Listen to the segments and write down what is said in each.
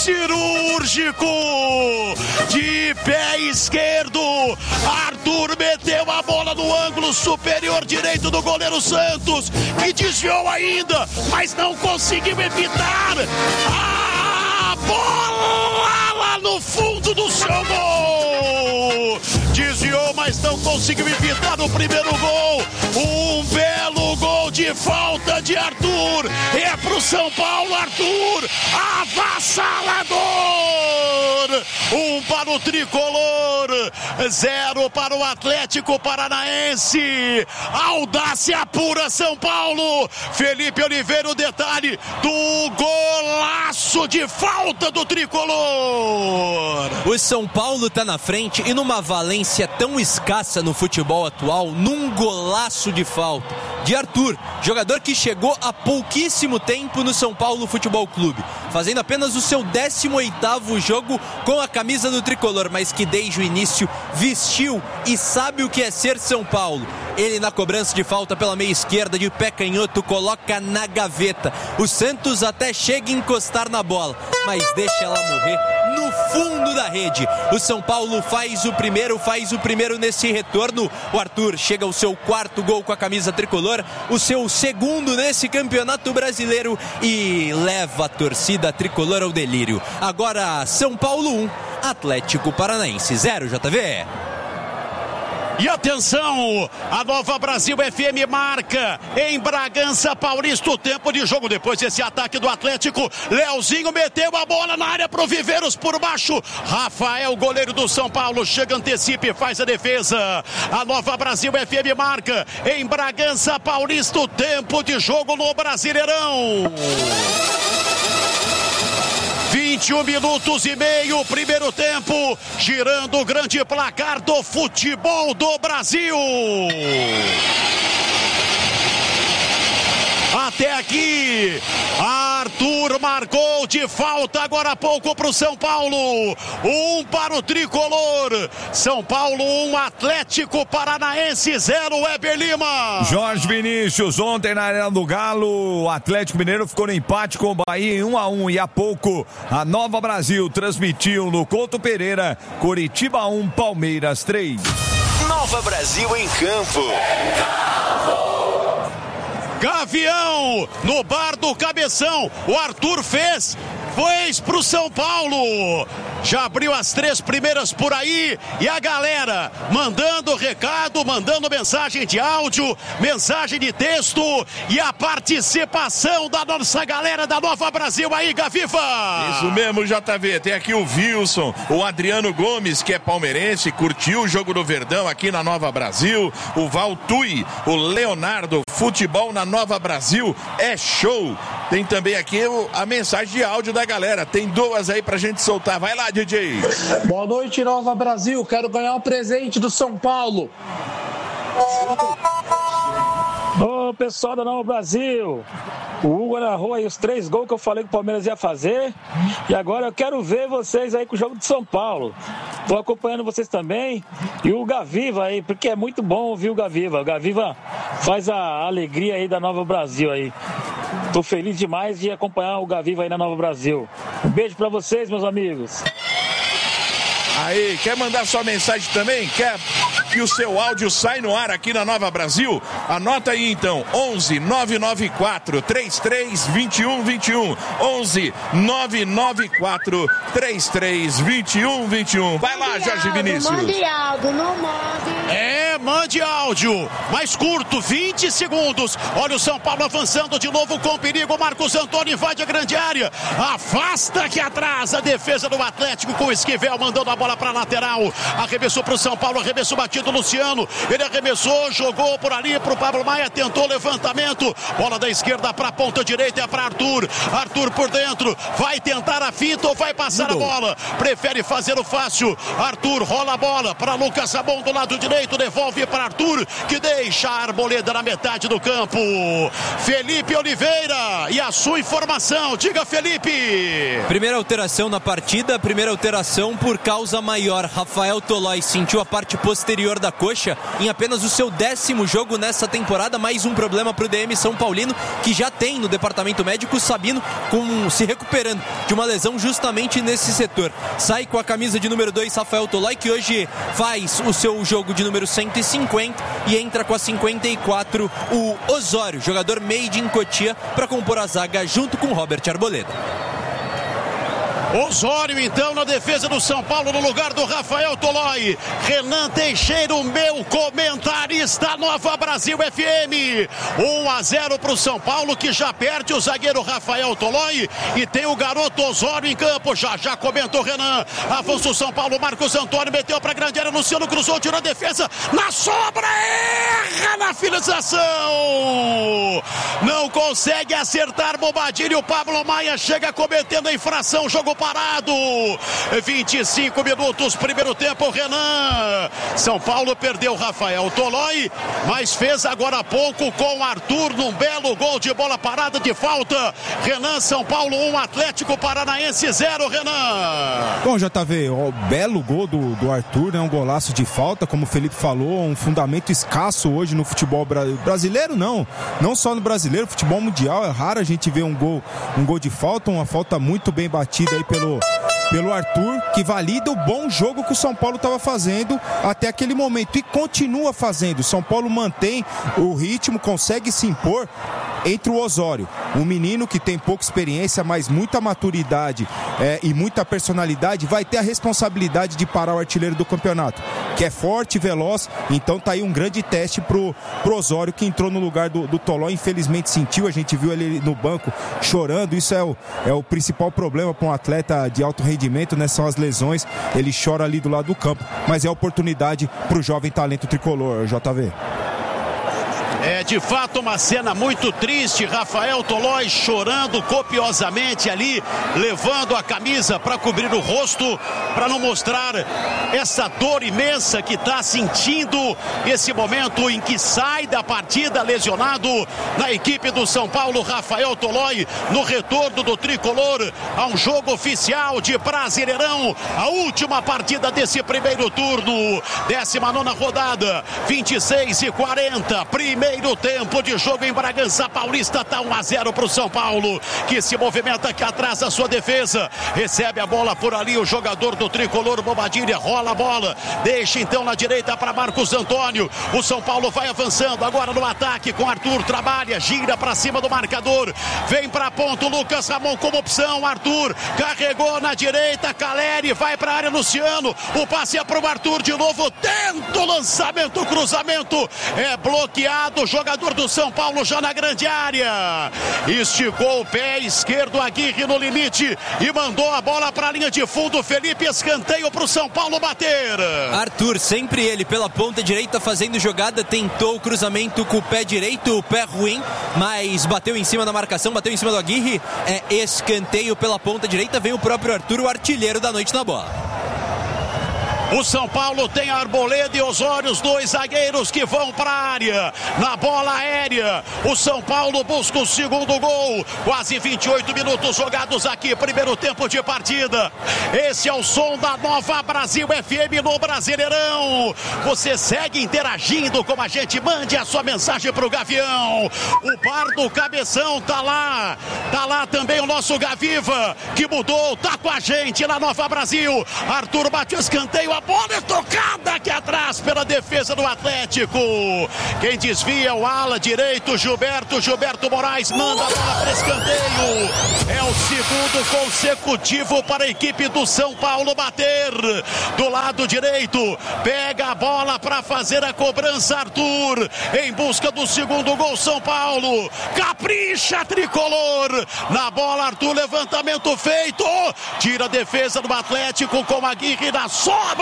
cirúrgico de pé esquerdo. Arthur meteu a bola no ângulo superior direito do goleiro Santos, que desviou ainda, mas não conseguiu evitar a bola lá no fundo do seu gol. Desviou, mas não conseguiu evitar o primeiro gol. Um belo gol de falta de Arthur. É pro São Paulo, Arthur, avassalador. 1 para o Tricolor, 0 para o Atlético Paranaense. Audácia pura, São Paulo. Felipe Oliveira, o detalhe do golaço de falta do Tricolor. O São Paulo tá na frente e numa valência tão escassa no futebol atual, num golaço de falta de Arthur, jogador que chegou há pouquíssimo tempo no São Paulo Futebol Clube, fazendo apenas o seu 18º jogo com a camisa do Tricolor, mas que desde o início vestiu e sabe o que é ser São Paulo. Ele na cobrança de falta pela meia esquerda, de pé canhoto, coloca na gaveta. O Santos até chega a encostar na bola, mas deixa ela morrer no fundo da rede. O São Paulo faz o primeiro nesse retorno. O Arthur chega ao seu 4º gol com a camisa tricolor, o seu 2º nesse campeonato brasileiro, e leva a torcida tricolor ao delírio. Agora São Paulo 1, Atlético Paranaense 0, JV. E atenção, a Nova Brasil FM marca em Bragança Paulista o tempo de jogo. Depois desse ataque do Atlético, Leozinho meteu a bola na área pro Viveiros por baixo. Rafael, goleiro do São Paulo, chega, antecipa e faz a defesa. A Nova Brasil FM marca em Bragança Paulista o tempo de jogo no Brasileirão. 21 minutos e meio, primeiro tempo, girando o grande placar do futebol do Brasil. Até aqui, Arthur marcou de falta agora há pouco para o São Paulo. 1 para o Tricolor. São Paulo 1, Atlético Paranaense 0, Weber Lima. Jorge Vinícius, ontem na Arena do Galo, o Atlético Mineiro ficou no empate com o Bahia em 1-1. E há pouco, a Nova Brasil transmitiu no Couto Pereira, Coritiba 1, Palmeiras 3. Nova Brasil em campo. Gavião no bar do Cabeção. O Arthur fez pro São Paulo. Já abriu as 3 primeiras por aí. E a galera mandando recado, mandando mensagem de áudio, mensagem de texto. E a participação da nossa galera da Nova Brasil aí, Gaviva. Isso mesmo, JV. Tem aqui o Wilson, o Adriano Gomes, que é palmeirense, curtiu o jogo do Verdão aqui na Nova Brasil. O Valtui, o Leonardo, futebol na Nova Brasil é show. Tem também aqui a mensagem de áudio da galera. Tem 2 aí pra gente soltar. Vai lá, DJ. Boa noite, Nova Brasil. Quero ganhar um presente do São Paulo. Ô, pessoal da Nova Brasil. O Hugo narrou aí os 3 gols que eu falei que o Palmeiras ia fazer. E agora eu quero ver vocês aí com o jogo de São Paulo. Tô acompanhando vocês também. E o Gaviva aí, porque é muito bom ouvir o Gaviva. O Gaviva faz a alegria aí da Nova Brasil aí. Tô feliz demais de acompanhar o Gaviva aí na Nova Brasil. Um beijo pra vocês, meus amigos. Aí, quer mandar sua mensagem também? Quer que o seu áudio saia no ar aqui na Nova Brasil? Anota aí então, 11 994 33 21 21. 11 994 33 21 21. Vai lá, Jorge Vinícius. Mande áudio, não mande. Mande áudio. Mais curto, 20 segundos. Olha o São Paulo avançando de novo com perigo. Marcos Antônio invade a grande área. Afasta que atrasa a defesa do Atlético com o Esquivel, mandando a bola para lateral. Arremessou para o São Paulo, arremessou batido Luciano. Ele arremessou, jogou por ali para o Pablo Maia, tentou levantamento. Bola da esquerda para a ponta direita, é para Arthur. Arthur por dentro, vai tentar a finta ou vai passar a bola? Prefere fazer o fácil. Arthur rola a bola para Lucas Sabon do lado direito, devolve para para Arthur, que deixa a Arboleda na metade do campo. Felipe Oliveira e a sua informação. Diga, Felipe. Primeira alteração na partida, primeira alteração por causa maior. Rafael Tolói sentiu a parte posterior da coxa em apenas o seu 10º jogo nessa temporada. Mais um problema para o DM São Paulino, que já tem no departamento médico Sabino se recuperando de uma lesão justamente nesse setor. Sai com a camisa de número 2 Rafael Tolói, que hoje faz o seu jogo de número 150, e entra com a 54 o Osório, jogador made in Cotia, para compor a zaga junto com Robert Arboleda. Osório, então, na defesa do São Paulo, no lugar do Rafael Tolói. Renan Teixeira, o meu comentarista, Nova Brasil FM. 1-0 para o São Paulo, que já perde o zagueiro Rafael Tolói e tem o garoto Osório em campo. Já comentou Renan. Avança o São Paulo, Marcos Antônio meteu para a grande área, Luciano cruzou, tirou a defesa, na sobra, erra na finalização. Não consegue acertar Bobadilha. O Pablo Maia chega cometendo a infração, jogo parado. 25 minutos, primeiro tempo, Renan. São Paulo perdeu Rafael Tolói, mas fez agora há pouco com Arthur num belo gol de bola parada de falta. Renan, São Paulo 1, Atlético Paranaense 0, Renan. Bom, JV, o belo gol do Arthur, né? Um golaço de falta, como o Felipe falou, um fundamento escasso hoje no futebol brasileiro, não só no brasileiro, futebol mundial, é raro a gente ver um gol de falta, uma falta muito bem batida aí pelo Arthur, que valida o bom jogo que o São Paulo estava fazendo até aquele momento e continua fazendo. O São Paulo mantém o ritmo, consegue se impor entre o Osório, um menino que tem pouca experiência, mas muita maturidade e muita personalidade, vai ter a responsabilidade de parar o artilheiro do campeonato, que é forte e veloz. Então tá aí um grande teste pro Osório, que entrou no lugar do Tolói. Infelizmente sentiu, a gente viu ele no banco chorando. Isso é o principal problema para um atleta de alto rendimento, né? São as lesões. Ele chora ali do lado do campo, mas é oportunidade pro jovem talento tricolor, JV. É de fato uma cena muito triste. Rafael Tolói chorando copiosamente ali, levando a camisa para cobrir o rosto, para não mostrar essa dor imensa que está sentindo esse momento em que sai da partida lesionado na equipe do São Paulo. Rafael Tolói no retorno do tricolor a um jogo oficial de Brasileirão, a última partida desse primeiro turno, 19ª rodada, 26:40, primeiro tempo de jogo em Bragança Paulista. Tá 1-0 para o São Paulo, que se movimenta aqui atrás da sua defesa, recebe a bola por ali o jogador do tricolor Bobadilha, rola a bola, deixa então na direita para Marcos Antônio. O São Paulo vai avançando agora no ataque com Arthur, trabalha, gira para cima do marcador, vem para ponta o Lucas Ramon como opção. Arthur carregou na direita, Caleri vai para a área, Luciano, o passe é para o Arthur de novo, tenta o lançamento, o cruzamento é bloqueado. Jogador do São Paulo já na grande área, esticou o pé esquerdo, Aguirre no limite e mandou a bola para a linha de fundo. Felipe, escanteio para o São Paulo bater. Arthur, sempre ele pela ponta direita fazendo jogada, tentou o cruzamento com o pé direito, o pé ruim, mas bateu em cima da marcação, bateu em cima do Aguirre. É escanteio pela ponta direita, vem o próprio Arthur, o artilheiro da noite na bola. O São Paulo tem Arboleda e Osório, os dois zagueiros que vão para a área. Na bola aérea, o São Paulo busca o segundo gol. Quase 28 minutos jogados aqui, primeiro tempo de partida. Esse é o som da Nova Brasil FM no Brasileirão. Você segue interagindo com a gente, mande a sua mensagem para o Gavião. O Pardo Cabeção tá lá também o nosso Gaviva, que mudou, tá com a gente na Nova Brasil. Arthur bate o escanteio, a bola é tocada aqui atrás pela defesa do Atlético. Quem desvia o ala direito, Gilberto Moraes manda a bola para escanteio. É o segundo consecutivo para a equipe do São Paulo bater. Do lado direito, pega a bola para fazer a cobrança Arthur, em busca do segundo gol. São Paulo capricha, tricolor na bola. Arthur, levantamento feito, tira a defesa do Atlético com Aguirre na sobra.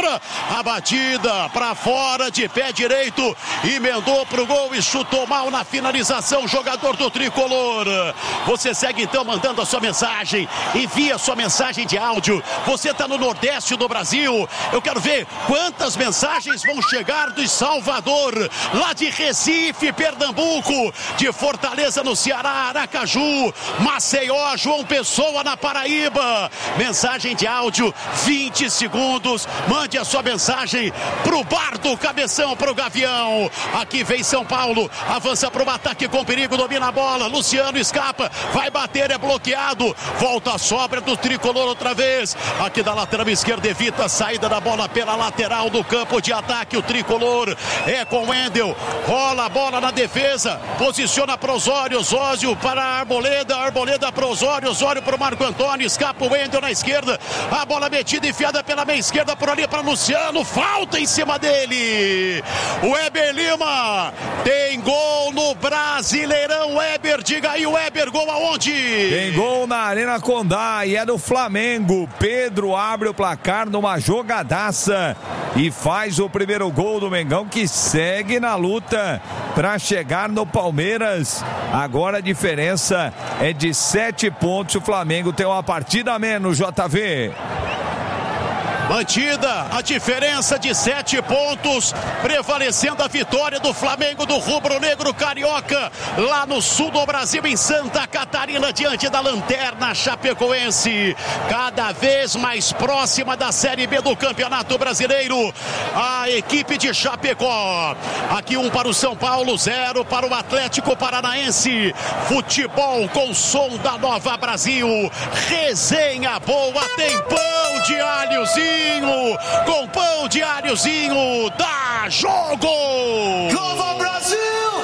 outra. A batida para fora de pé direito. Emendou pro gol e chutou mal na finalização. Jogador do Tricolor. Você segue então mandando a sua mensagem. Envia a sua mensagem de áudio. Você está no Nordeste do Brasil. Eu quero ver quantas mensagens vão chegar de Salvador, lá de Recife, Pernambuco, de Fortaleza no Ceará, Aracaju, Maceió, João Pessoa na Paraíba. Mensagem de áudio, 20 segundos. Mande a sua mensagem pro bar do Cabeção, pro Gavião. Aqui vem São Paulo, avança pro ataque com perigo, domina a bola. Luciano escapa, vai bater, é bloqueado. Volta a sobra do Tricolor outra vez. Aqui da lateral esquerda, evita a saída da bola pela lateral do campo de ataque. O Tricolor é com o Wendel. Rola a bola na defesa. Posiciona para Osório. Osório para a Arboleda. Arboleda para Osório. Osório para o Marco Antônio. Escapa o Wendel na esquerda. A bola metida, enfiada pela meia esquerda por ali para Luciano. Falta em cima dele. O Weber Lima tem gol no Brasileirão. Weber, diga aí, o Weber, gol aonde? Tem gol na Arena Condá e é do Flamengo. Pedro abre o placar numa jogadaça e faz o primeiro gol do Mengão, que segue na luta para chegar no Palmeiras. Agora a diferença é de 7 pontos. O Flamengo tem uma partida a menos, JV. Mantida a diferença de 7 pontos, prevalecendo a vitória do Flamengo, do rubro-negro carioca, lá no sul do Brasil, em Santa Catarina, diante da lanterna chapecoense, cada vez mais próxima da Série B do Campeonato Brasileiro, a equipe de Chapecó. Aqui 1 para o São Paulo, 0 para o Atlético Paranaense. Futebol com som da Nova Brasil, resenha boa, tem pão de alhozinho. Com pão de alhozinho, dá jogo! Nova Brasil!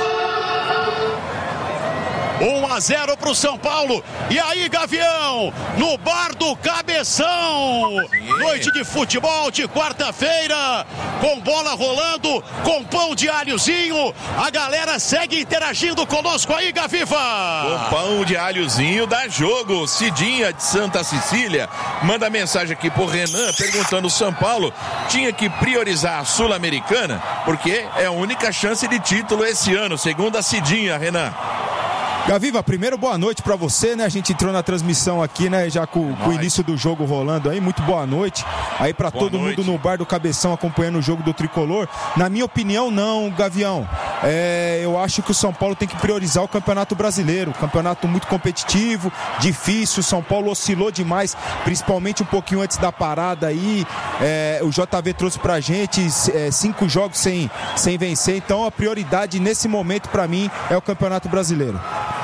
1-0 para o São Paulo. E aí, Gavião, no bar do Cabeção. Noite de futebol de quarta-feira, com bola rolando, com pão de alhozinho. A galera segue interagindo conosco aí, Gaviva. Com pão de alhozinho dá jogo. Cidinha de Santa Cecília manda mensagem aqui pro Renan, perguntando: São Paulo tinha que priorizar a Sul-Americana, porque é a única chance de título esse ano, segundo a Cidinha, Renan. Gaviva, primeiro boa noite pra você, né? A gente entrou na transmissão aqui, né? Já com o início do jogo rolando aí, muito boa noite. Aí pra todo mundo no bar do Cabeção acompanhando o jogo do Tricolor. Na minha opinião, não, Gavião. Eu acho que o São Paulo tem que priorizar o Campeonato Brasileiro. Campeonato muito competitivo, difícil. O São Paulo oscilou demais, principalmente um pouquinho antes da parada aí. O JV trouxe pra gente 5 jogos sem vencer. Então a prioridade nesse momento pra mim é o Campeonato Brasileiro.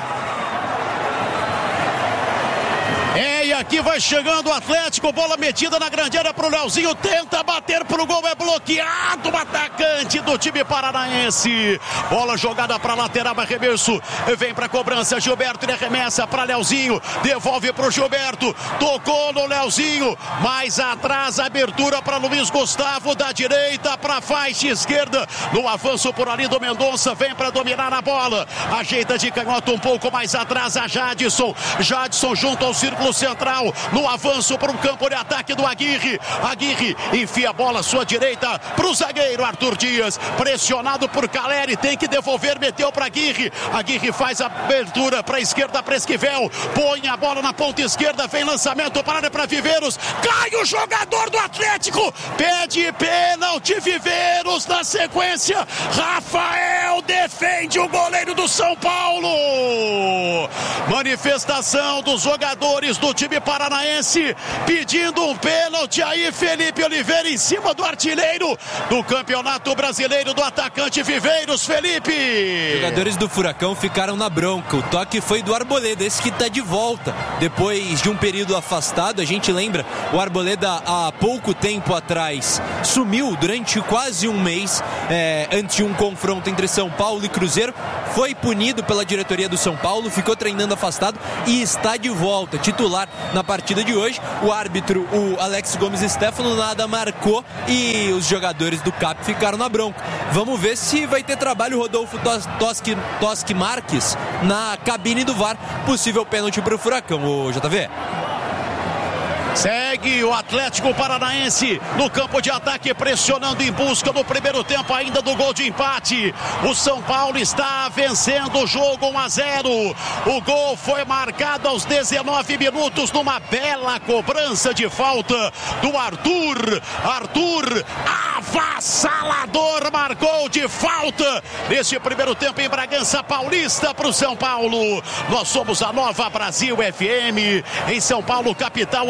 E aqui vai chegando o Atlético, bola metida na grande área pro Leozinho, tenta bater pro gol, é bloqueado, o atacante do time paranaense. Bola jogada pra lateral, arremesso, vem pra cobrança, Gilberto, ele arremessa pra Leozinho, devolve pro Gilberto, tocou no Leozinho, mais atrás, abertura pra Luiz Gustavo, da direita pra faixa esquerda, no avanço por ali do Mendonça, vem pra dominar a bola, ajeita de canhota um pouco mais atrás a Jadson junto ao círculo central, no avanço para o campo de ataque do Aguirre. Aguirre enfia a bola à sua direita para o zagueiro Arthur Dias, pressionado por Caleri, tem que devolver, meteu para Aguirre. Aguirre faz a abertura para a esquerda para Esquivel, põe a bola na ponta esquerda, vem lançamento para a área para Viveiros, cai o jogador do Atlético, pede pênalti, Viveiros na sequência, Rafael defende o goleiro do São Paulo. Manifestação dos jogadores do time paranaense pedindo um pênalti aí, Felipe Oliveira em cima do artilheiro do Campeonato Brasileiro, do atacante Viveiros. Felipe, jogadores do Furacão ficaram na bronca, o toque foi do Arboleda, esse que está de volta depois de um período afastado. A gente lembra, o Arboleda há pouco tempo atrás sumiu durante quase um mês, antes de um confronto entre São Paulo e Cruzeiro, foi punido pela diretoria do São Paulo, ficou treinando afastado e está de volta, titular na partida de hoje. O árbitro, o Alex Gomes Stefano, nada marcou e os jogadores do CAP ficaram na bronca. Vamos ver se vai ter trabalho Rodolfo Toschi Marques na cabine do VAR. Possível pênalti para o Furacão, o JV. Segue o Atlético Paranaense no campo de ataque, pressionando em busca no primeiro tempo ainda do gol de empate. O São Paulo está vencendo o jogo 1-0. O gol foi marcado aos 19 minutos numa bela cobrança de falta do Arthur. Arthur, avassalador, marcou de falta nesse primeiro tempo em Bragança Paulista para o São Paulo. Nós somos a Nova Brasil FM em São Paulo, capital,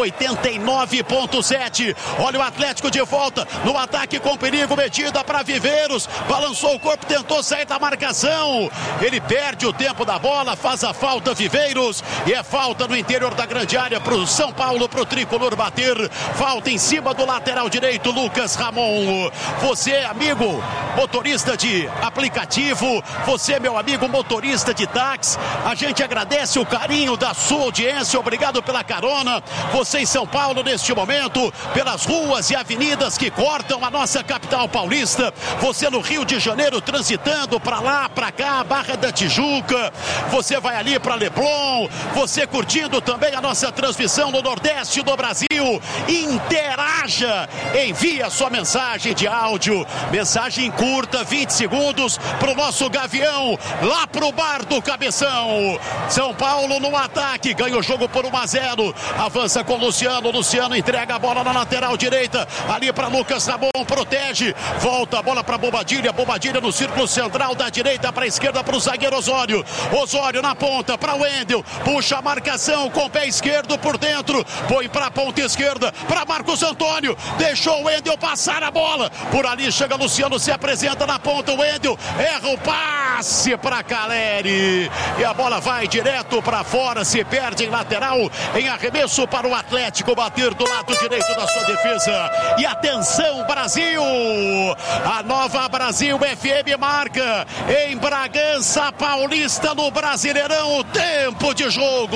89.7. Olha o Atlético de volta no ataque com perigo, metida para Viveiros, balançou o corpo, tentou sair da marcação, ele perde o tempo da bola, faz a falta Viveiros, e é falta no interior da grande área para o São Paulo, para o tricolor bater. Falta em cima do lateral direito, Lucas Ramon. Você, amigo motorista de aplicativo, você, meu amigo motorista de táxi, a gente agradece o carinho da sua audiência, obrigado pela carona. Você em São Paulo neste momento, pelas ruas e avenidas que cortam a nossa capital paulista, você no Rio de Janeiro transitando para lá, para cá, Barra da Tijuca, você vai ali para Leblon, você curtindo também a nossa transmissão no Nordeste do Brasil, interaja, envie a sua mensagem de áudio, mensagem curta, 20 segundos, para o nosso Gavião, lá pro bar do Cabeção. São Paulo no ataque, ganha o jogo por 1-0, avança com Luciano, Luciano entrega a bola na lateral direita, ali para Lucas Ramon, protege, volta a bola para Bobadilha, Bobadilha no círculo central, da direita para a esquerda para o zagueiro Osório, Osório na ponta para o Wendel, puxa a marcação com o pé esquerdo por dentro, põe para a ponta esquerda para Marcos Antônio, deixou o Wendel passar a bola, por ali chega Luciano, se apresenta na ponta, o Wendel erra o passe para Caleri e a bola vai direto para fora, se perde em lateral, em arremesso para o Atlético bater do lado direito da sua defesa. E atenção, Brasil, a Nova Brasil FM marca em Bragança Paulista no Brasileirão, tempo de jogo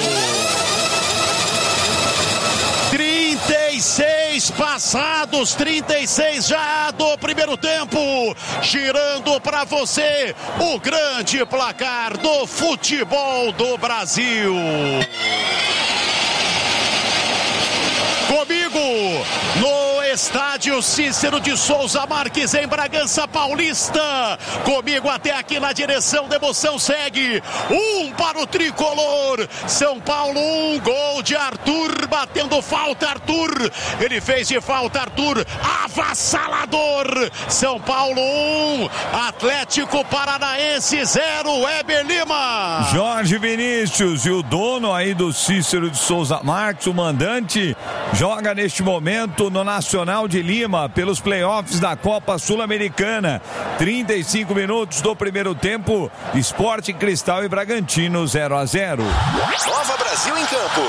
36 passados, 36 já do primeiro tempo, girando para você o grande placar do futebol do Brasil. Comigo no estádio Cícero de Souza Marques em Bragança Paulista, comigo até aqui na direção da emoção, segue 1 para o tricolor, São Paulo 1, gol de Arthur, batendo falta Arthur, ele fez de falta Arthur, avassalador, São Paulo 1, Atlético Paranaense 0, Weber Lima. Jorge Vinícius, e o dono aí do Cícero de Souza Marques, o mandante, joga neste momento no Nacional de Lima pelos playoffs da Copa Sul-Americana. 35 minutos do primeiro tempo, Sport Cristal e Bragantino 0-0. Nova Brasil em campo.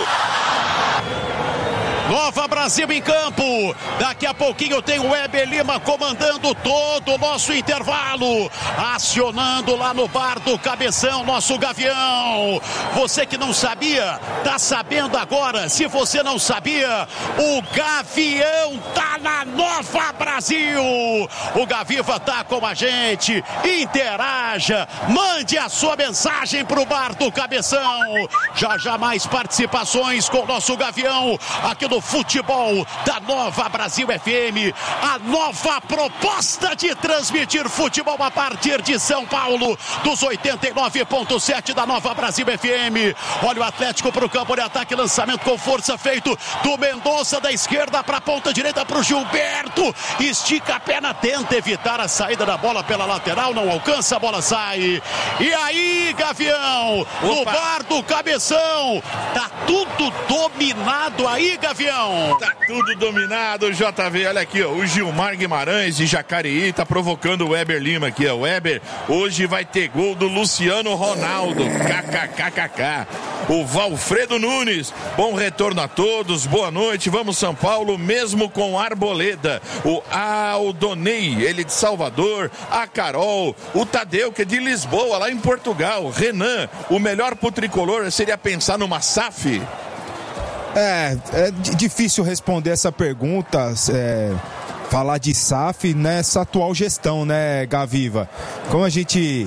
Nova Brasil em campo, daqui a pouquinho tem o Weber Lima comandando todo o nosso intervalo, acionando lá no bar do Cabeção, nosso Gavião. Você que não sabia, tá sabendo agora. Se você não sabia, o Gavião tá na Nova Brasil. O Gaviva tá com a gente, interaja, mande a sua mensagem pro bar do Cabeção. Já mais participações com o nosso Gavião aqui no futebol da Nova Brasil FM, a nova proposta de transmitir futebol a partir de São Paulo, dos 89.7 da Nova Brasil FM. Olha o Atlético para o campo de ataque, lançamento com força feito do Mendonça, da esquerda para a ponta direita para o Gilberto, estica a perna, tenta evitar a saída da bola pela lateral, não alcança, a bola sai. E aí, Gavião, no bar do Cabeção, tá tudo dominado aí, Gavião. Tá tudo dominado, JV. Olha aqui, ó, o Gilmar Guimarães de Jacareí tá provocando o Weber Lima aqui, ó. O Weber hoje vai ter gol do Luciano Ronaldo. KKKKK. O Valfredo Nunes, bom retorno a todos, boa noite, vamos São Paulo, mesmo com Arboleda. O Aldonei, ele de Salvador, a Carol, o Tadeu, que é de Lisboa, lá em Portugal. Renan, o melhor pro tricolor seria pensar numa SAF? É difícil responder essa pergunta, falar de SAF nessa atual gestão, né, Gaviva? Como a gente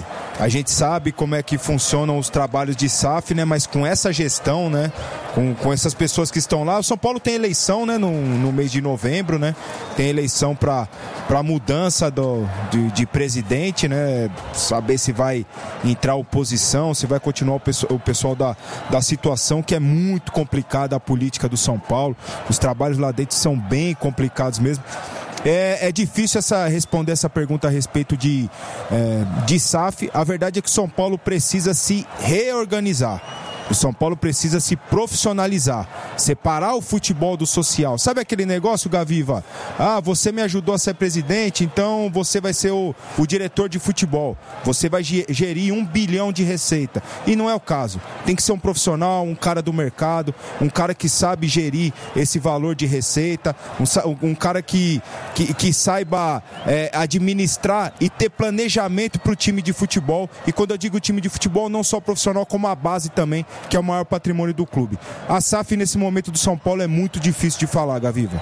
A gente sabe como é que funcionam os trabalhos de SAF, né? Mas com essa gestão, né? Com essas pessoas que estão lá, o São Paulo tem eleição, né? No mês de novembro, né? Tem eleição para mudança de presidente, né? Saber se vai entrar oposição, se vai continuar o pessoal da situação, que é muito complicada a política do São Paulo. Os trabalhos lá dentro são bem complicados mesmo. É difícil responder essa pergunta a respeito de SAF. A verdade é que o São Paulo precisa se reorganizar. O São Paulo precisa se profissionalizar, separar o futebol do social. Sabe aquele negócio, Gaviva? Você me ajudou a ser presidente, então você vai ser o diretor de futebol. Você vai gerir 1 bilhão de receita. E não é o caso. Tem que ser um profissional, um cara do mercado, um cara que sabe gerir esse valor de receita, um cara que saiba administrar e ter planejamento para o time de futebol. E quando eu digo time de futebol, não só profissional, como a base também, que é o maior patrimônio do clube. A SAF nesse momento do São Paulo é muito difícil de falar, Gaviva.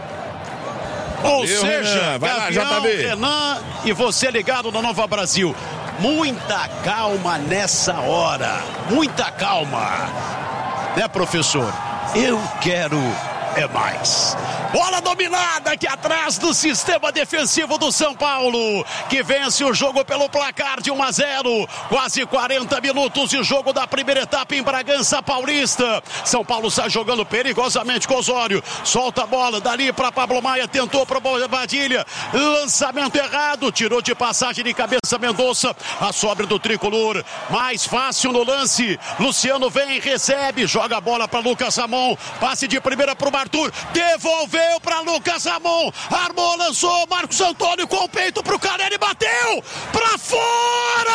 Ou seja, Gavião, Renan e você ligado no Nova Brasil. Muita calma nessa hora. Muita calma. Né, professor? Eu quero mais. Bola dominada aqui atrás do sistema defensivo do São Paulo, que vence o jogo pelo placar de 1-0. Quase 40 minutos de jogo da primeira etapa em Bragança Paulista. São Paulo sai jogando perigosamente com Osório. Solta a bola dali para Pablo Maia. Tentou para Bobadilha. Lançamento errado. Tirou de passagem de cabeça Mendonça. A sobra do tricolor. Mais fácil no lance. Luciano vem, recebe. Joga a bola para Lucas Ramon. Passe de primeira para o Arthur, devolveu para Lucas Ramon, armou, lançou, Marcos Antônio com o peito para o Caleri, bateu para fora!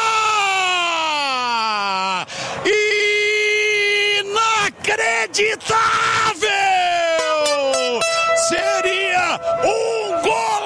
Inacreditável! Seria um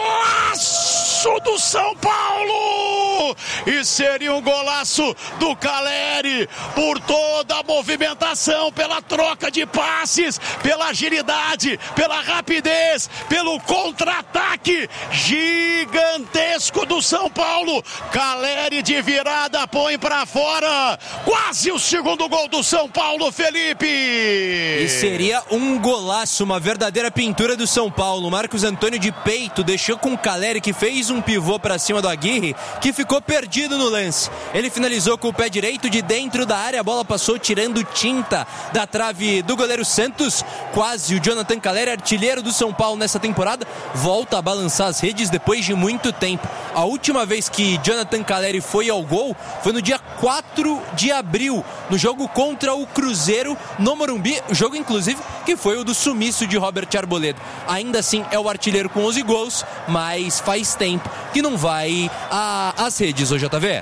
golaço do São Paulo! E seria um golaço do Caleri por toda a movimentação, pela troca de passes, pela agilidade, pela rapidez, pelo contra-ataque gigantesco do São Paulo. Caleri de virada põe pra fora. Quase o segundo gol do São Paulo, Felipe. E seria um golaço, uma verdadeira pintura do São Paulo. Marcos Antônio de peito deixou com o Caleri, que fez um pivô pra cima do Aguirre, que ficou perdido no lance. Ele finalizou com o pé direito de dentro da área, a bola passou tirando tinta da trave do goleiro Santos. Quase o Jonathan Caleri, artilheiro do São Paulo nessa temporada, volta a balançar as redes depois de muito tempo. A última vez que Jonathan Caleri foi ao gol foi no dia 4 de abril, no jogo contra o Cruzeiro no Morumbi, jogo inclusive que foi o do sumiço de Robert Arboleda. Ainda assim é o artilheiro com 11 gols, mas faz tempo que não vai às redes, ô JV.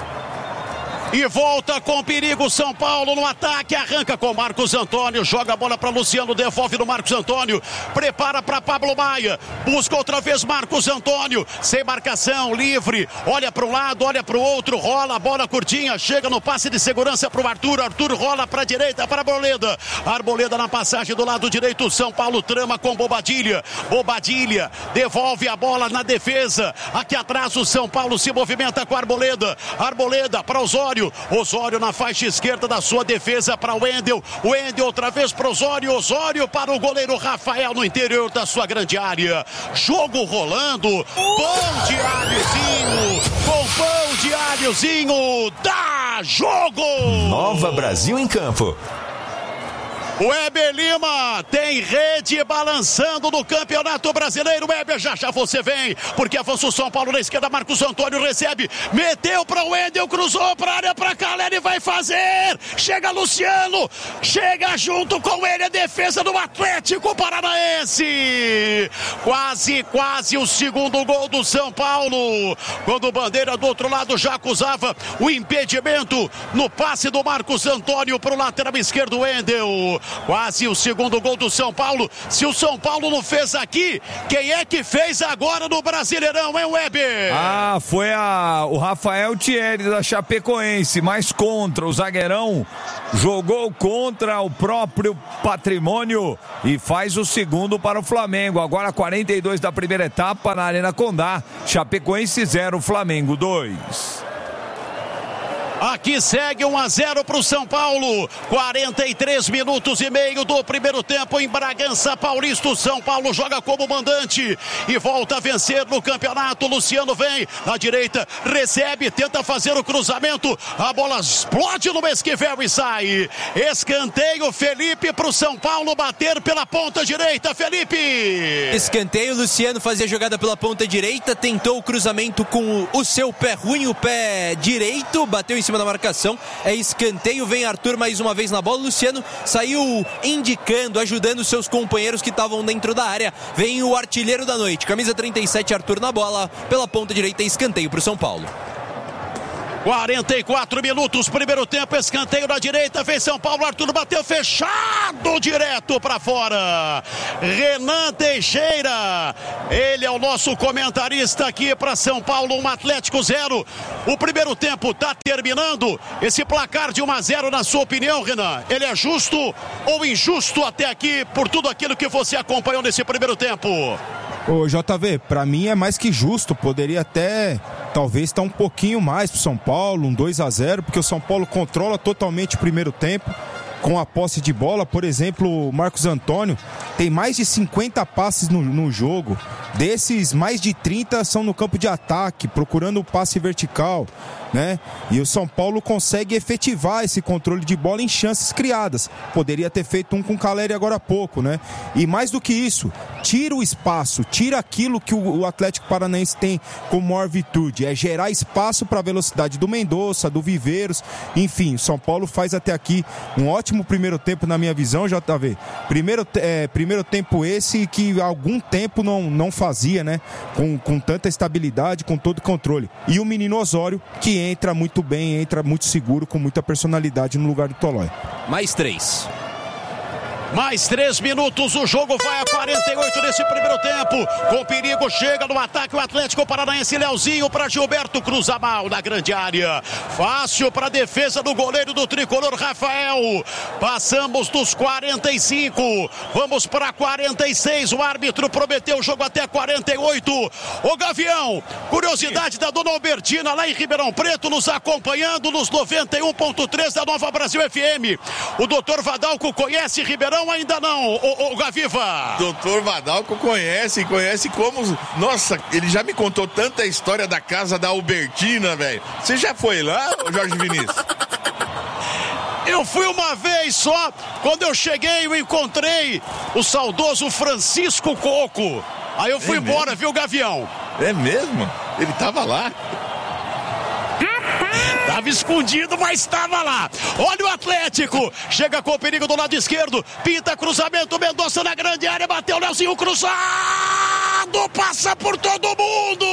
E volta com perigo São Paulo no ataque, arranca com Marcos Antônio, joga a bola para Luciano, devolve no Marcos Antônio, prepara para Pablo Maia, busca outra vez Marcos Antônio, sem marcação, livre, olha para um lado, olha para o outro, rola a bola curtinha, chega no passe de segurança para o Arthur, Arthur rola para a direita para Arboleda, Arboleda na passagem do lado direito, São Paulo trama com Bobadilha, Bobadilha devolve a bola na defesa, aqui atrás o São Paulo se movimenta com Arboleda, Arboleda para Osório, Osório na faixa esquerda da sua defesa para o Wendel outra vez para Osório, Osório para o goleiro Rafael no interior da sua grande área, jogo rolando, pão de alhozinho, com pão de alhozinho, dá jogo! Nova Brasil em campo. O Weber Lima tem rede balançando no Campeonato Brasileiro. Weber, já você vem, porque avança o São Paulo na esquerda, Marcos Antônio recebe, meteu para o Wendel, cruzou para a área para Caleri, vai fazer, chega Luciano, chega junto com ele a defesa do Atlético Paranaense. Quase o segundo gol do São Paulo, quando o Bandeira do outro lado já acusava o impedimento no passe do Marcos Antônio para o lateral esquerdo, Wendel. Quase o segundo gol do São Paulo. Se o São Paulo não fez aqui, quem é que fez agora no Brasileirão, hein, Weber? Foi o Rafael Thierry da Chapecoense, mas contra o zagueirão, jogou contra o próprio patrimônio e faz o segundo para o Flamengo. Agora 42 da primeira etapa na Arena Condá. Chapecoense 0, Flamengo 2. Aqui segue 1-0 para o São Paulo. 43 minutos e meio do primeiro tempo em Bragança Paulista. O São Paulo joga como mandante e volta a vencer no campeonato. Luciano vem na direita, recebe, tenta fazer o cruzamento. A bola explode no Esquivel e sai. Escanteio, Felipe, para o São Paulo bater pela ponta direita. Felipe! Escanteio, Luciano fazia a jogada pela ponta direita, tentou o cruzamento com o seu pé ruim, o pé direito, bateu em cima da marcação, é escanteio, vem Arthur mais uma vez na bola, Luciano saiu indicando, ajudando seus companheiros que estavam dentro da área, vem o artilheiro da noite, camisa 37, Arthur na bola, pela ponta direita, escanteio para o São Paulo. 44 minutos, primeiro tempo, escanteio na direita, vem São Paulo, Arthur bateu fechado, direto para fora. Renan Teixeira, ele é o nosso comentarista aqui para São Paulo, 1 Atlético 0. O primeiro tempo tá terminando, esse placar de 1-0, na sua opinião, Renan, ele é justo ou injusto até aqui, por tudo aquilo que você acompanhou nesse primeiro tempo? Ô JV, pra mim é mais que justo, poderia até talvez estar um pouquinho mais pro São Paulo, um 2-0, porque o São Paulo controla totalmente o primeiro tempo com a posse de bola. Por exemplo, o Marcos Antônio tem mais de 50 passes no jogo, desses mais de 30 são no campo de ataque, procurando o passe vertical, né? E o São Paulo consegue efetivar esse controle de bola em chances criadas. Poderia ter feito um com o Caleri agora há pouco, né? E mais do que isso, tira o espaço, tira aquilo que o Atlético Paranaense tem como maior virtude, é gerar espaço para a velocidade do Mendonça, do Viveiros, enfim, o São Paulo faz até aqui um ótimo primeiro tempo na minha visão, JV. Primeiro tempo esse que há algum tempo não fazia, né? Com tanta estabilidade, com todo o controle. E o menino Osório, que entra muito bem, entra muito seguro, com muita personalidade no lugar do Tolói. Mais 3 minutos, o jogo vai a 48 nesse primeiro tempo, com perigo, chega no ataque o Atlético Paranaense, Leozinho para Gilberto, cruza mal na grande área, fácil para a defesa do goleiro do tricolor, Rafael. Passamos dos 45, vamos para 46, o árbitro prometeu o jogo até 48. Ô Gavião, curiosidade da dona Albertina lá em Ribeirão Preto, nos acompanhando nos 91.3 da Nova Brasil FM. O doutor Vadalco conhece Ribeirão? Ainda não, o Gaviva. Doutor Vadalco conhece como... Nossa, ele já me contou tanta história da casa da Albertina, velho. Você já foi lá, Jorge Vinícius? Eu fui uma vez só. Quando eu cheguei, eu encontrei o saudoso Francisco Coco. Aí eu fui embora, viu, Gavião? É mesmo? Ele tava lá? Estava escondido, mas estava lá. Olha o Atlético. Chega com o perigo do lado esquerdo. Pinta cruzamento. Mendonça na grande área. Bateu o Leozinho cruzado. Passa por todo mundo.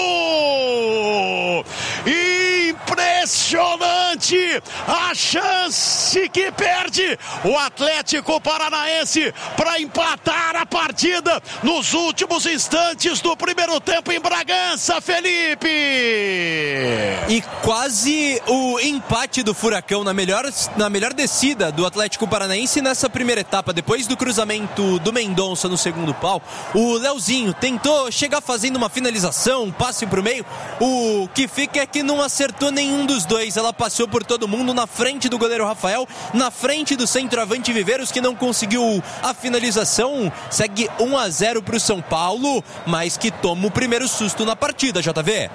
Impressionante a chance que perde o Atlético Paranaense para empatar a partida nos últimos instantes do primeiro tempo em Bragança, Felipe. E quase o empate do Furacão na melhor descida do Atlético Paranaense nessa primeira etapa, depois do cruzamento do Mendonça no segundo pau. O Leozinho tentou chegar fazendo uma finalização, um passe pro meio. O que fica é que não acertou nenhum dos dois. Ela passou por todo mundo, na frente do goleiro Rafael, na frente do centroavante Viveiros, que não conseguiu a finalização. Segue 1-0 pro São Paulo, mas que toma o primeiro susto na partida, JV.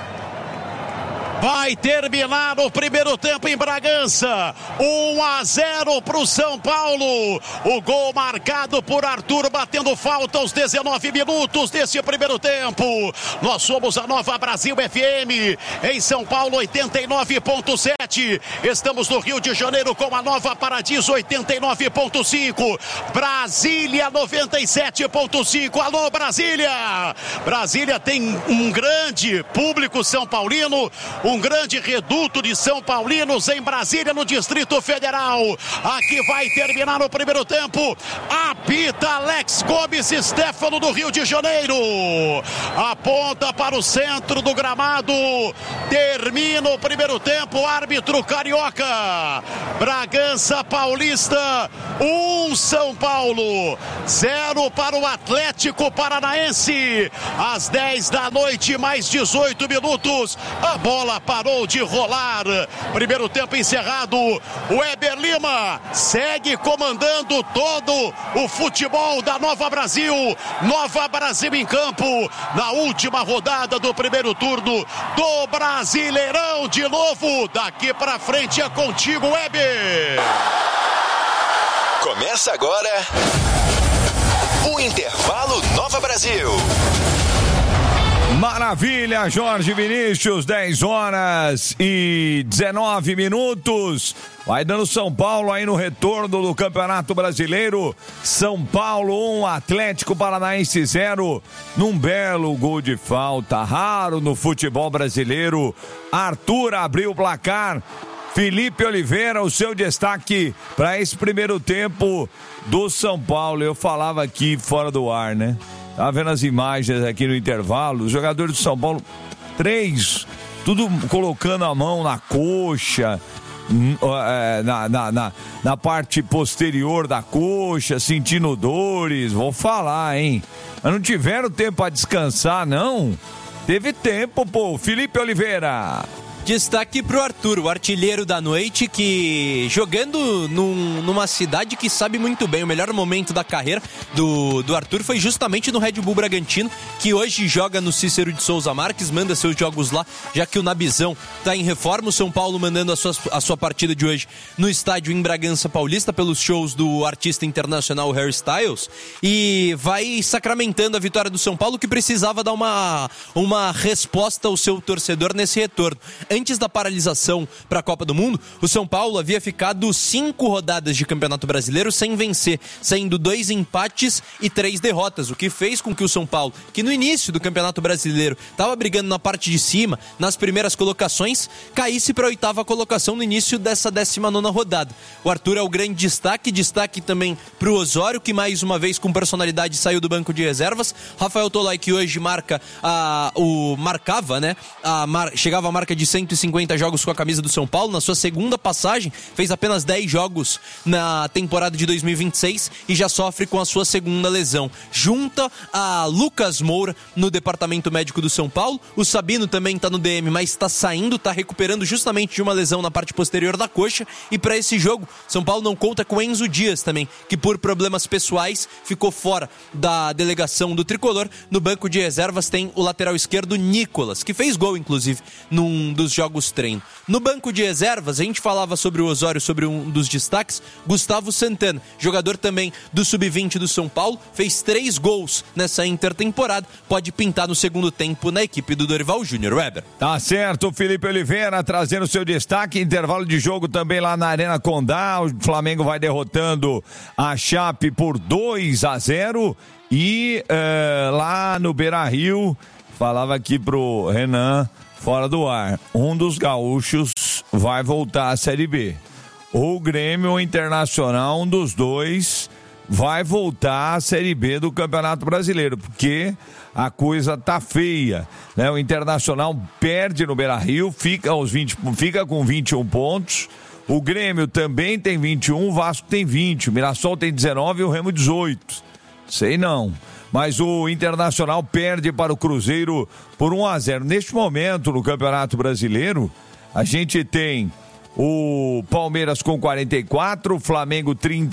Vai terminar o primeiro tempo em Bragança. 1-0 para o São Paulo. O gol marcado por Arthur, batendo falta aos 19 minutos desse primeiro tempo. Nós somos a Nova Brasil FM, em São Paulo 89.7. Estamos no Rio de Janeiro com a Nova Paradiso 89.5. Brasília 97.5. Alô, Brasília! Brasília tem um grande público são paulino, um grande reduto de São Paulinos em Brasília, no Distrito Federal. Aqui vai terminar o primeiro tempo. Apita Alex Gomes Stefano do Rio de Janeiro. Aponta para o centro do gramado. Termina o primeiro tempo. Árbitro carioca. Bragança Paulista São Paulo, 0 para o Atlético Paranaense. Às 10 da noite, mais 18 minutos, a bola parou de rolar. Primeiro tempo encerrado. O Weber Lima segue comandando todo o futebol da Nova Brasil. Nova Brasil em campo na última rodada do primeiro turno do Brasileirão. De novo, daqui pra frente é contigo, Weber. Começa agora o Intervalo Nova Brasil. Maravilha, Jorge Vinícius, 10 horas e 19 minutos. Vai dando São Paulo aí no retorno do Campeonato Brasileiro. São Paulo 1, Atlético Paranaense 0. Num belo gol de falta, raro no futebol brasileiro. Arthur abriu o placar. Felipe Oliveira, o seu destaque para esse primeiro tempo do São Paulo. Eu falava aqui fora do ar, né? Tá vendo as imagens aqui no intervalo? Os jogadores do São Paulo, 3, tudo colocando a mão na coxa, na parte posterior da coxa, sentindo dores. Vou falar, hein? Mas não tiveram tempo para descansar, não? Teve tempo, pô. Felipe Oliveira. Destaque pro Arthur, o artilheiro da noite, que jogando numa cidade que sabe muito bem. O melhor momento da carreira do Arthur foi justamente no Red Bull Bragantino, que hoje joga no Cícero de Souza Marques, manda seus jogos lá, já que o Nabizão tá em reforma. O São Paulo mandando a sua partida de hoje no estádio em Bragança Paulista, pelos shows do artista internacional Harry Styles, e vai sacramentando a vitória do São Paulo, que precisava dar uma resposta ao seu torcedor nesse retorno. Antes da paralisação para a Copa do Mundo, o São Paulo havia ficado 5 rodadas de Campeonato Brasileiro sem vencer, saindo 2 empates e 3 derrotas, o que fez com que o São Paulo, que no início do Campeonato Brasileiro estava brigando na parte de cima, nas primeiras colocações, caísse para a 8ª colocação no início dessa 19ª rodada. O Arthur é o grande destaque também para o Osório, que mais uma vez com personalidade saiu do banco de reservas. Rafael Toloi, que hoje chegava a marca de 150 jogos com a camisa do São Paulo. Na sua segunda passagem, fez apenas 10 jogos na temporada de 2026 e já sofre com a sua segunda lesão. Junta a Lucas Moura no departamento médico do São Paulo. O Sabino também está no DM, mas está saindo, está recuperando justamente de uma lesão na parte posterior da coxa. E para esse jogo, São Paulo não conta com Enzo Dias também, que por problemas pessoais ficou fora da delegação do Tricolor. No banco de reservas tem o lateral esquerdo Nicolas, que fez gol inclusive num dos jogos treino. No banco de reservas, a gente falava sobre o Osório, sobre um dos destaques, Gustavo Santana, jogador também do Sub-20 do São Paulo, fez 3 gols nessa intertemporada, pode pintar no segundo tempo na equipe do Dorival Júnior. Weber. Tá certo, Felipe Oliveira trazendo seu destaque, intervalo de jogo também lá na Arena Condá. O Flamengo vai derrotando a Chape por 2-0 e lá no Beira-Rio, falava aqui pro Renan fora do ar, um dos gaúchos vai voltar à Série B. Ou o Grêmio ou o Internacional, um dos dois vai voltar à Série B do Campeonato Brasileiro, porque a coisa tá feia, né? O Internacional perde no Beira-Rio, fica com 21 pontos. O Grêmio também tem 21, o Vasco tem 20, o Mirassol tem 19 e o Remo 18. Sei não. Mas o Internacional perde para o Cruzeiro por 1-0. Neste momento, no Campeonato Brasileiro, a gente tem o Palmeiras com 44, Flamengo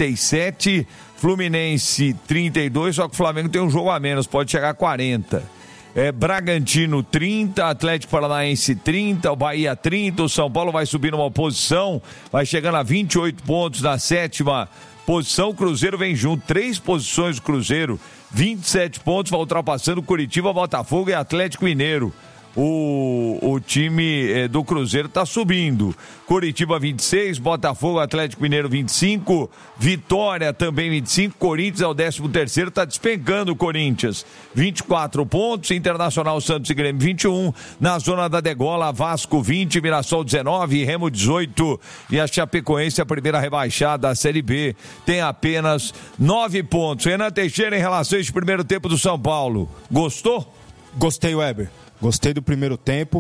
37, Fluminense 32, só que o Flamengo tem um jogo a menos, pode chegar a 40. Bragantino 30, Atlético Paranaense 30, o Bahia 30, o São Paulo vai subir uma posição, vai chegando a 28 pontos na 7ª posição. O Cruzeiro vem junto, 3 posições do Cruzeiro, 27 pontos, vai ultrapassando Curitiba, Botafogo e Atlético Mineiro. O time do Cruzeiro está subindo. Curitiba 26, Botafogo, Atlético Mineiro 25, Vitória também 25, Corinthians é o 13º, está despencando o Corinthians, 24 pontos, Internacional, Santos e Grêmio 21, na zona da degola, Vasco 20, Mirassol 19, Remo 18 e a Chapecoense, a primeira rebaixada da Série B, tem apenas 9 pontos. Renan Teixeira, em relação a esse primeiro tempo do São Paulo, gostou? Gostei, Weber. Gostei do primeiro tempo.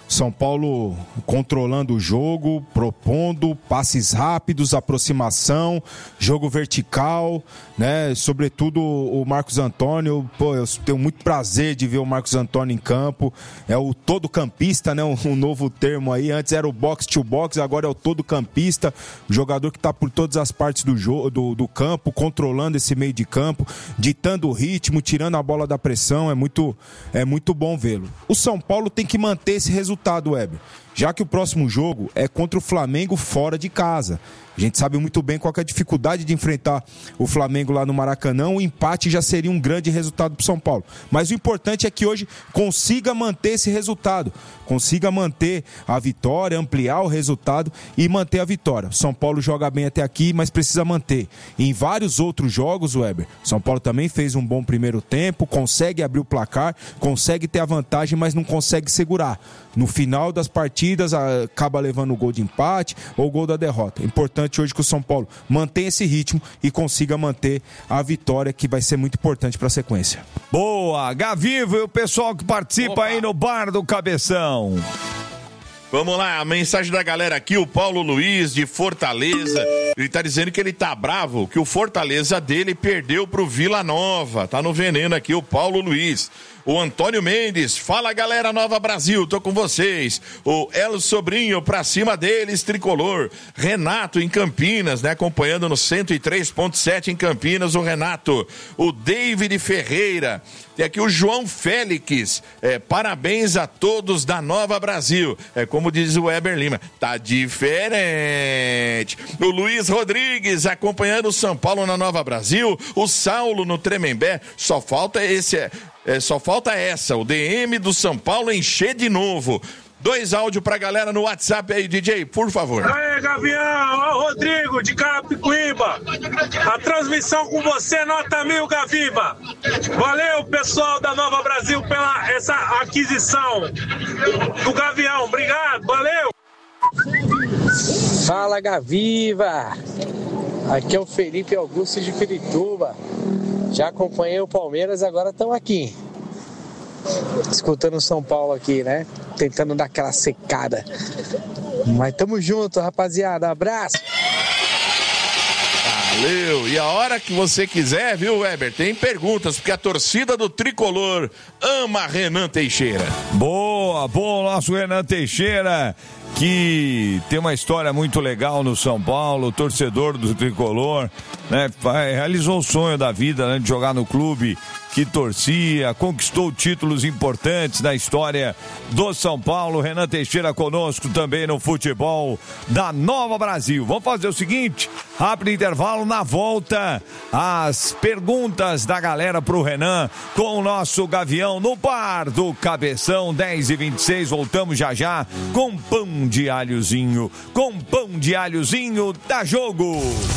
São Paulo controlando o jogo, propondo passes rápidos, aproximação, jogo vertical, né? Sobretudo o Marcos Antônio. Pô, eu tenho muito prazer de ver o Marcos Antônio em campo. É o todo campista, né? Um novo termo aí. Antes era o box to box, agora é o todo campista. O jogador que está por todas as partes do campo, controlando esse meio de campo, ditando o ritmo, tirando a bola da pressão. É muito bom vê-lo. O São Paulo tem que manter esse resultado, Weber, já que o próximo jogo é contra o Flamengo fora de casa. A gente sabe muito bem qual que é a dificuldade de enfrentar o Flamengo lá no Maracanã. O empate já seria um grande resultado para o São Paulo. Mas o importante é que hoje consiga manter esse resultado. Consiga manter a vitória, ampliar o resultado e manter a vitória. São Paulo joga bem até aqui, mas precisa manter. Em vários outros jogos, Weber, São Paulo também fez um bom primeiro tempo, consegue abrir o placar, consegue ter a vantagem, mas não consegue segurar. No final das partidas, acaba levando o gol de empate ou o gol da derrota. Importante hoje que o São Paulo mantenha esse ritmo e consiga manter a vitória, que vai ser muito importante para a sequência. Boa, Gavivo e o pessoal que participa aí no Bar do Cabeção. Vamos lá, a mensagem da galera aqui, o Paulo Luiz de Fortaleza, ele tá dizendo que ele tá bravo, que o Fortaleza dele perdeu pro Vila Nova, tá no veneno aqui o Paulo Luiz. O Antônio Mendes, fala galera Nova Brasil, tô com vocês. O El Sobrinho, pra cima deles, tricolor. Renato em Campinas, né, acompanhando no 103.7 em Campinas, o Renato. O David Ferreira, tem aqui o João Félix, parabéns a todos da Nova Brasil. Como diz o Weber Lima, tá diferente. O Luiz Rodrigues, acompanhando o São Paulo na Nova Brasil. O Saulo no Tremembé, só falta essa, o DM do São Paulo encher de novo. 2 áudios pra galera no WhatsApp aí, DJ, por favor. Aê, Gavião, ó, Rodrigo, de Carapicuíba. A transmissão com você, nota 1000, Gaviba. Valeu, pessoal da Nova Brasil, pela essa aquisição do Gavião. Obrigado, valeu. Fala, Gaviva. Aqui é o Felipe Augusto de Pirituba. Já acompanhei o Palmeiras, agora estamos aqui. Escutando o São Paulo aqui, né? Tentando dar aquela secada. Mas tamo junto, rapaziada. Abraço. Valeu. E a hora que você quiser, viu, Weber? Tem perguntas, porque a torcida do Tricolor ama Renan Teixeira. Boa, bom, nosso Renan Teixeira, que tem uma história muito legal no São Paulo, torcedor do Tricolor, né? Realizou o sonho da vida, né, de jogar no clube que torcia, conquistou títulos importantes na história do São Paulo. Renan Teixeira conosco também no futebol da Nova Brasil. Vamos fazer o seguinte, rápido intervalo, na volta as perguntas da galera pro Renan com o nosso Gavião no Bar do Cabeção, 10h26, voltamos já com pão de alhozinho, da Jogo.